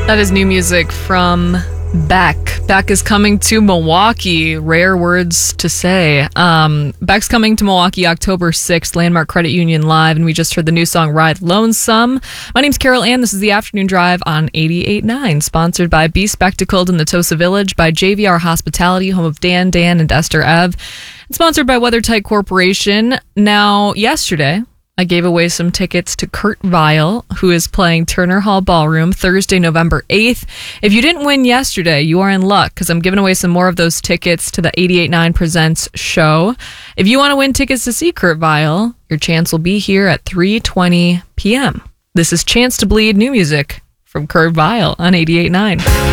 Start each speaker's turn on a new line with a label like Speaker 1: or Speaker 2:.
Speaker 1: That is new music from Beck. Beck is coming to Milwaukee. Rare words to say. Beck's coming to Milwaukee October 6th, Landmark Credit Union Live, and we just heard the new song Ride Lonesome. My name's Carol Ann. This is the Afternoon Drive on 88.9, sponsored by Be Spectacled in the Tosa Village, by JVR Hospitality, home of Dan, and Esther Ev, and sponsored by WeatherTight Corporation. Now, yesterday, I gave away some tickets to Kurt Vile, who is playing Turner Hall Ballroom Thursday, November 8th. If you didn't win yesterday, you are in luck, because I'm giving away some more of those tickets to the 88.9 Presents show. If you want to win tickets to see Kurt Vile, your chance will be here at 3:20 p.m. This is Chance to Bleed, new music from Kurt Vile on 88.9.